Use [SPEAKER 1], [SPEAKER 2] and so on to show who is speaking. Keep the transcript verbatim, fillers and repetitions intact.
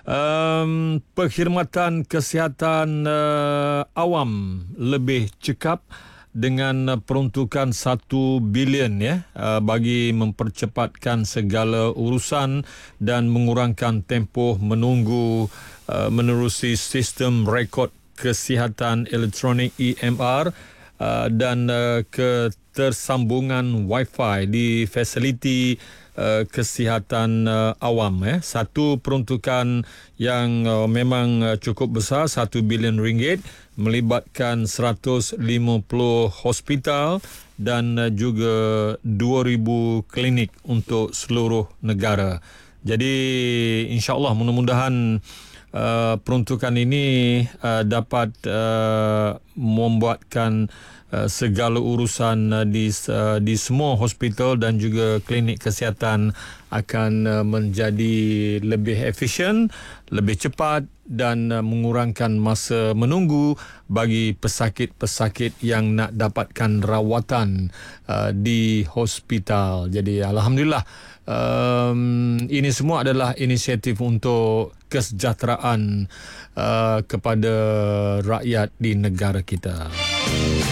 [SPEAKER 1] Um, perkhidmatan kesihatan uh, awam lebih cekap dengan peruntukan satu bilion ya uh, bagi mempercepatkan segala urusan dan mengurangkan tempoh menunggu uh, menerusi sistem rekod kesihatan elektronik E M R uh, dan uh, ketersambungan Wi-Fi di fasiliti Uh, kesihatan uh, awam eh. Satu peruntukan yang uh, memang uh, cukup besar, satu bilion ringgit, melibatkan seratus lima puluh hospital dan uh, juga dua ribu klinik untuk seluruh negara. Jadi insya-Allah mudah-mudahan uh, peruntukan ini uh, dapat uh, membuatkan Uh, segala urusan uh, di uh, di semua hospital dan juga klinik kesihatan akan uh, menjadi lebih efisien, lebih cepat dan uh, mengurangkan masa menunggu bagi pesakit-pesakit yang nak dapatkan rawatan uh, di hospital. Jadi alhamdulillah um, ini semua adalah inisiatif untuk kesejahteraan uh, kepada rakyat di negara kita.